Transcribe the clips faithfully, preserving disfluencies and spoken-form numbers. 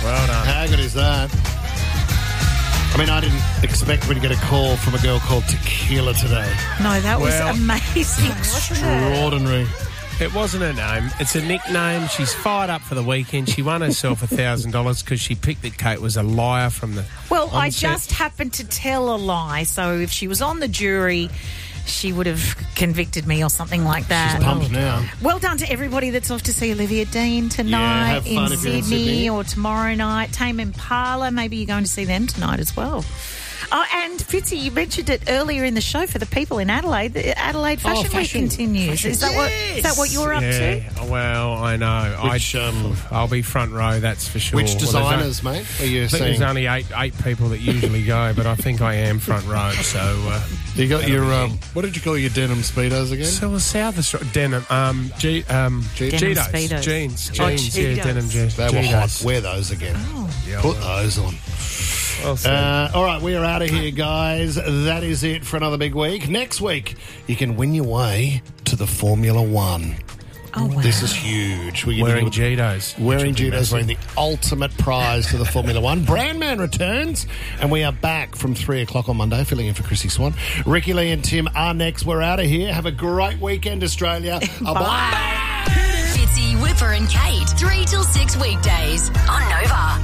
Well done. How good is that? I mean, I didn't expect we'd get a call from a girl called Tequila today. No, that Well, was amazing, wasn't it? Extraordinary. It wasn't her name. It's a nickname. She's fired up for the weekend. She won herself one thousand dollars because she picked that Kate was a liar from the Well, I onset. just happened to tell a lie, so if she was on the jury, she would have convicted me or something like that. She's pumped now. Well done to everybody that's off to see Olivia Dean tonight have fun in, if Sydney, you're in Sydney. or tomorrow night. Tame Impala, maybe you're going to see them tonight as well. Oh, and Fitzy, you mentioned it earlier in the show for the people in Adelaide. The Adelaide Fashion, fashion. Week continues. Fashion. Is that what is that what you're up to? Yeah, well, I know. Which, I, um, I'll be front row, that's for sure. Which Well, designers, there's mate, are you I think seeing? there's only eight eight people that usually go, but I think I am front row, so... Uh, You got that'll your, be um, what did you call your denim Speedos again? So South Australia... Denim, um, G, um, G- Denim Cheetos. Speedos. Jeans. Oh, Jeans, yeah, Cheetos. denim jeans. They were hot. Cheetos. Wear those again. Yeah, Put well, those on. well said. Uh, all right, we are out of here, guys. That is it for another big week. Next week, you can win your way to the Formula One. Oh, wow. This is huge. We're Wearing giving you- Cheetos. Wearing Which would be Judos, wearing massive. the ultimate prize to the Formula One. Brandman returns, and we are back from three o'clock on Monday, filling in for Chrissy Swan. Ricky Lee and Tim are next. We're out of here. Have a great weekend, Australia. Bye. Fitzy, Whipper and Kate, three till six weekdays on Nova.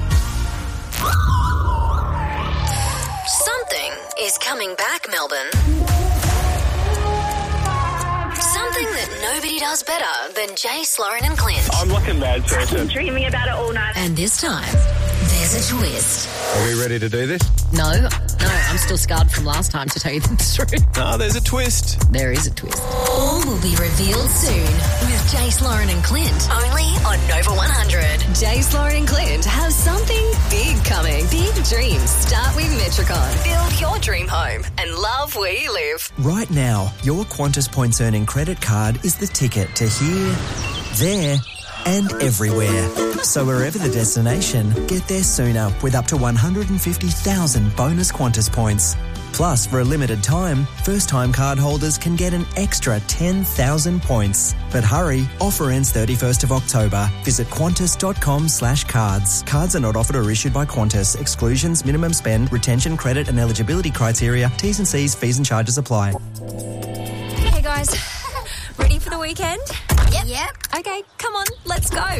Something is coming back, Melbourne. Something that nobody does better than Jay, Sloan and Clint. I'm like a mad person. Dreaming about it all night. And this time, there's a twist. Are we ready to do this? No, no, I'm still scarred from last time, to tell you the truth. No, there's a twist. There is a twist. All will be revealed soon with Jay, Sloan and Clint, only on Nova one hundred. Jay, Sloan and Clint have something big coming. Big dreams start with Metricon. Build your dream home and love where you live. Right now, your Qantas Points Earning credit card is the ticket to here, there, and everywhere. So wherever the destination, get there sooner with up to one hundred fifty thousand bonus Qantas points. Plus, for a limited time, first-time card holders can get an extra ten thousand points. But hurry, offer ends thirty-first of October. Visit qantas.com slash cards. Cards are not offered or issued by Qantas. Exclusions, minimum spend, retention, credit and eligibility criteria, T's and C's, fees and charges apply. Hey guys, ready for the weekend? Yep. Yep. Okay, come on, let's go.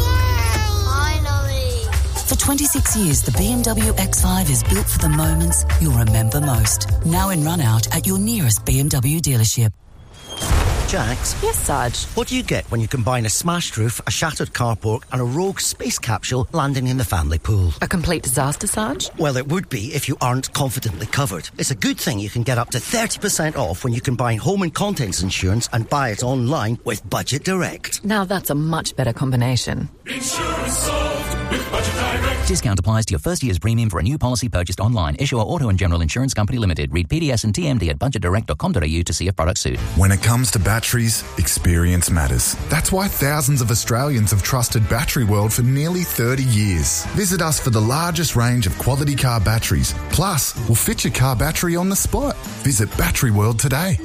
Finally. For twenty-six years, the B M W X five is built for the moments you'll remember most. Now in run-out at your nearest B M W dealership. Jax? Yes, Sarge. What do you get when you combine a smashed roof, a shattered carport and a rogue space capsule landing in the family pool? A complete disaster, Sarge? Well, it would be if you aren't confidently covered. It's a good thing you can get up to thirty percent off when you combine home and contents insurance and buy it online with Budget Direct. Now that's a much better combination. Insurance solved with Budget Direct. Discount applies to your first year's premium for a new policy purchased online. Issuer Auto and General Insurance Company Limited. Read P D S and T M D at budget direct dot com dot a u to see if products suit. When it comes to batteries, experience matters. That's why thousands of Australians have trusted Battery World for nearly thirty years. Visit us for the largest range of quality car batteries. Plus, we'll fit your car battery on the spot. Visit Battery World today.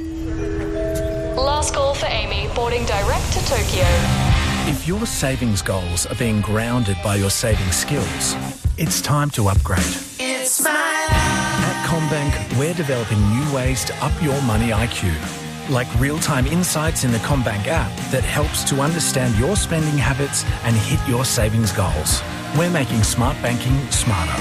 Last call for Amy, boarding direct to Tokyo. If your savings goals are being grounded by your saving skills, it's time to upgrade. It's my life. At CommBank, we're developing new ways to up your money I Q, like real-time insights in the CommBank app that helps to understand your spending habits and hit your savings goals. We're making smart banking smarter.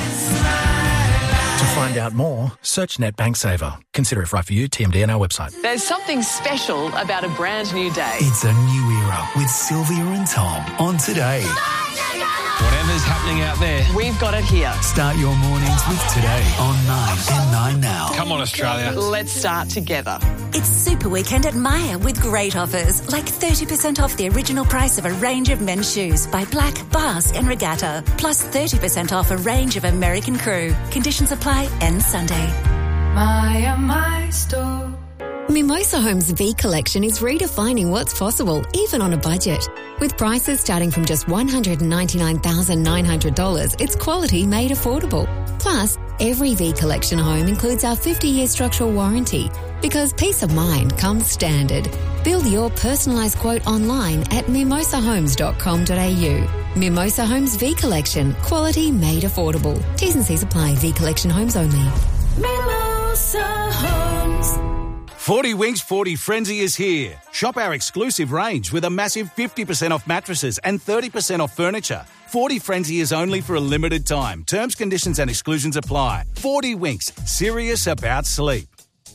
To find out more, search NetBank Saver. Consider if right for you, T M D and our website. There's something special about a brand new day. It's a new era with Sylvia and Tom on Today. Whatever's happening out there, we've got it here. Start your mornings with Today on nine and nine now. Come on, Australia. Let's start together. It's Super Weekend at Myer with great offers, like thirty percent off the original price of a range of men's shoes by Black, Basque and Regatta, plus thirty percent off a range of American Crew. Conditions apply end Sunday. Myer, my store. Mimosa Homes V Collection is redefining what's possible, even on a budget. With prices starting from just one hundred ninety-nine thousand nine hundred dollars, it's quality made affordable. Plus, every V Collection home includes our fifty-year structural warranty, because peace of mind comes standard. Build your personalised quote online at mimosa homes dot com dot a u. Mimosa Homes V Collection. Quality made affordable. T's and C's apply. V Collection Homes only. Mimosa Homes. forty Winks forty Frenzy is here. Shop our exclusive range with a massive fifty percent off mattresses and thirty percent off furniture. forty Frenzy is only for a limited time. Terms, conditions and exclusions apply. forty Winks. Serious about sleep.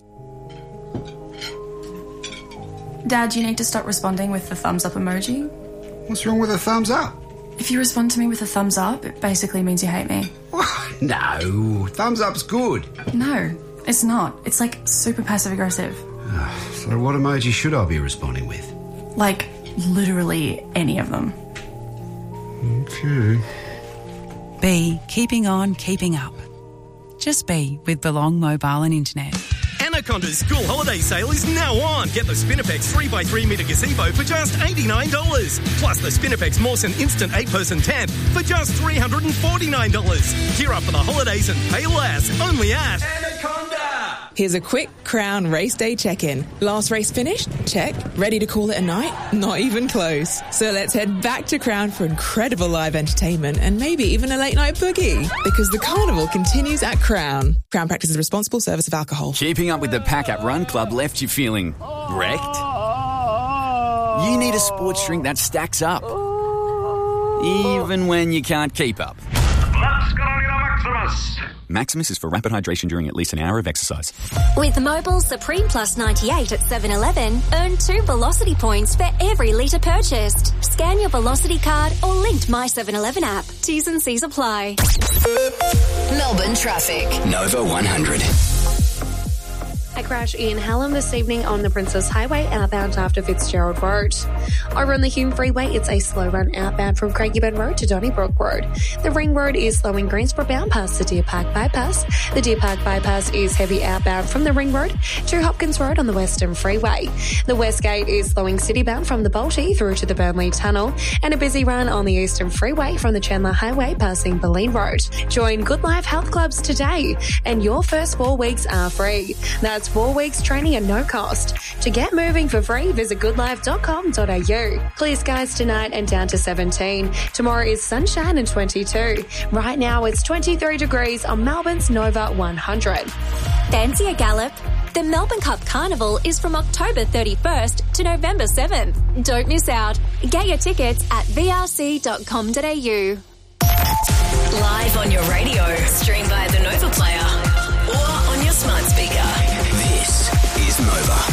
Dad, you need to stop responding with the thumbs up emoji. What's wrong with a thumbs up? If you respond to me with a thumbs up, it basically means you hate me. No, thumbs up's good. No, it's not. It's like super passive aggressive. So what emoji should I be responding with? Like, literally any of them. Okay. B, keeping on, keeping up. Just be with Belong Mobile and Internet. Anaconda's school holiday sale is now on. Get the Spinifex three by three metre gazebo for just eighty-nine dollars. Plus the Spinifex Mawson Instant eight person tent for just three hundred forty-nine dollars. Gear up for the holidays and pay less. Only at Anaconda. Here's a quick Crown race day check-in. Last race finished? Check. Ready to call it a night? Not even close. So let's head back to Crown for incredible live entertainment and maybe even a late night boogie. Because the carnival continues at Crown. Crown practices responsible service of alcohol. Keeping up with the pack at Run Club left you feeling wrecked? You need a sports drink that stacks up. Even when you can't keep up. Maximus. Maximus is for rapid hydration during at least an hour of exercise. With Mobil Supreme Plus ninety-eight at seven eleven, earn two Velocity points for every litre purchased. Scan your Velocity card or linked My seven eleven app. T's and C's apply. Melbourne traffic. Nova one hundred. A crash in Hallam this evening on the Princess Highway outbound after Fitzgerald Road. Over on the Hume Freeway, it's a slow run outbound from Craigieburn Road to Donnybrook Road. The Ring Road is slow in Greensboro bound past the Deer Park Bypass. The Deer Park Bypass is heavy outbound from the Ring Road to Hopkins Road on the Western Freeway. The West Gate is slowing city bound from the Balti through to the Burnley Tunnel, and a busy run on the Eastern Freeway from the Chandler Highway passing Boleyn Road. Join Good Life Health Clubs today, and your first four weeks are free. That's four weeks training at no cost. To get moving for free, visit good life dot com dot a u. Clear skies tonight and down to seventeen. Tomorrow is sunshine and twenty-two. Right now it's twenty-three degrees on Melbourne's Nova one hundred. Fancy a gallop? The Melbourne Cup Carnival is from October thirty-first to November seventh. Don't miss out. Get your tickets at v r c dot com dot a u. Live on your radio. Stream via the Nova Player or on your smart speaker. This is Nova.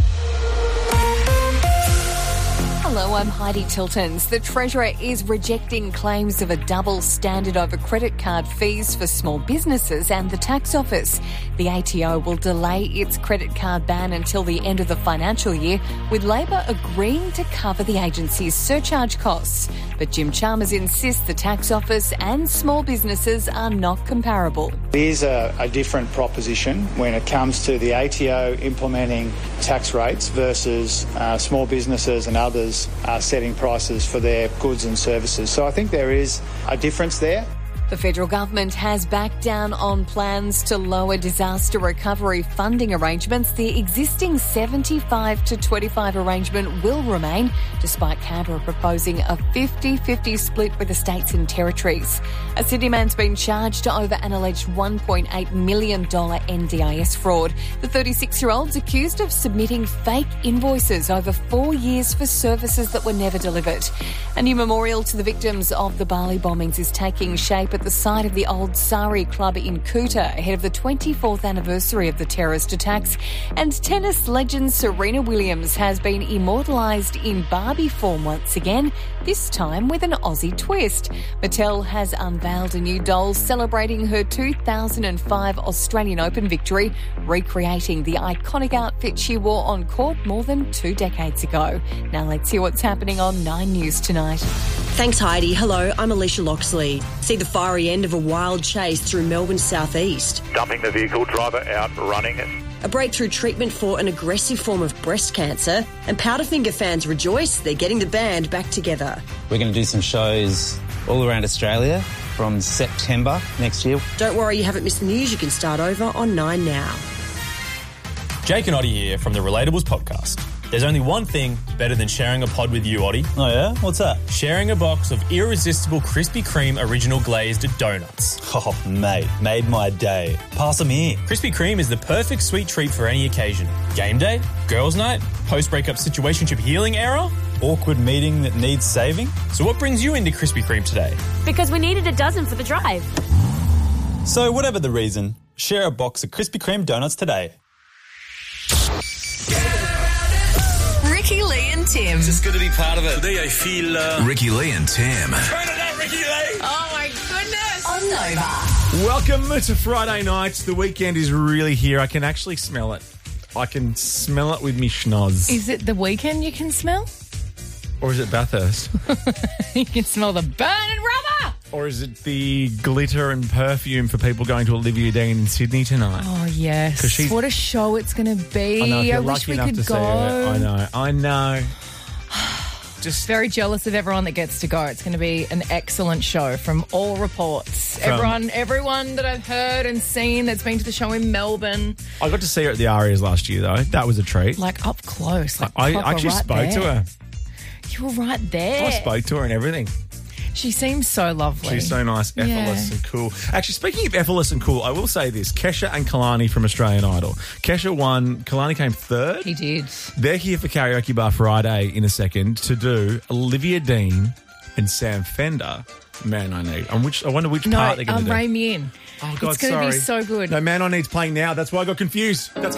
Hello, I'm Heidi Tiltons. The Treasurer is rejecting claims of a double standard over credit card fees for small businesses and the tax office. The A T O will delay its credit card ban until the end of the financial year, with Labor agreeing to cover the agency's surcharge costs. But Jim Chalmers insists the tax office and small businesses are not comparable. There's a, a different proposition when it comes to the A T O implementing tax rates versus uh, small businesses and others uh, setting prices for their goods and services. So I think there is a difference there. The federal government has backed down on plans to lower disaster recovery funding arrangements. The existing seventy-five to twenty-five arrangement will remain, despite Canberra proposing a fifty-fifty split with the states and territories. A Sydney man's been charged over an alleged one point eight million dollars N D I S fraud. The thirty-six-year-old's accused of submitting fake invoices over four years for services that were never delivered. A new memorial to the victims of the Bali bombings is taking shape at the site of the old Sari Club in Kuta ahead of the twenty-fourth anniversary of the terrorist attacks. And tennis legend Serena Williams has been immortalised in Barbie form once again, this time with an Aussie twist. Mattel has unveiled a new doll celebrating her two thousand five Australian Open victory, recreating the iconic outfit she wore on court more than two decades ago. Now let's hear what's happening on Nine News tonight. Thanks, Heidi. Hello, I'm Alicia Loxley. See the fiery end of a wild chase through Melbourne's southeast. Dumping the vehicle, driver out running it. A breakthrough treatment for an aggressive form of breast cancer, and Powderfinger fans rejoice they're getting the band back together. We're going to do some shows all around Australia from September next year. Don't worry, you haven't missed the news. You can start over on Nine now. Jake and Oddie here from the Relatables podcast. There's only one thing better than sharing a pod with you, Oddie. Oh, yeah? What's that? Sharing a box of irresistible Krispy Kreme original glazed donuts. Oh, mate, made my day. Pass them here. Krispy Kreme is the perfect sweet treat for any occasion. Game day, girls' night, post-breakup situationship healing era, awkward meeting that needs saving. So what brings you into Krispy Kreme today? Because we needed a dozen for the drive. So whatever the reason, share a box of Krispy Kreme donuts today. Ricky Lee and Tim. Just good to be part of it. Today I feel... Uh... Ricky Lee and Tim. Turn it up, Ricky Lee! Oh, my goodness. On Nova. Welcome to Friday night. The weekend is really here. I can actually smell it. I can smell it with me schnoz. Is it the weekend you can smell? Or is it Bathurst? You can smell the burning rubber. Or is it the glitter and perfume for people going to Olivia Dean in Sydney tonight? Oh, yes. she's... What a show it's going to be. I know, if you're I lucky wish we enough could to go. see it. I know, I know. Just very jealous of everyone that gets to go. It's going to be an excellent show from all reports. From... Everyone, everyone that I've heard and seen that's been to the show in Melbourne. I got to see her at the Arias last year, though. That was a treat. Like up close. Like I proper, actually right spoke there. to her. You were right there. I spoke to her and everything. She seems so lovely. She's so nice, effortless Yeah. and cool. Actually, speaking of effortless and cool, I will say this. Kesha and Kalani from Australian Idol. Kesha won, Kalani came third. He did. They're here for Karaoke Bar Friday in a second to do Olivia Dean and Sam Fender, Man I Need. On which, I wonder which No, part they're going um, to do. rein me in. Oh, God, it's going to be sorry. so good. No, Man I Need's playing now. That's why I got confused. That's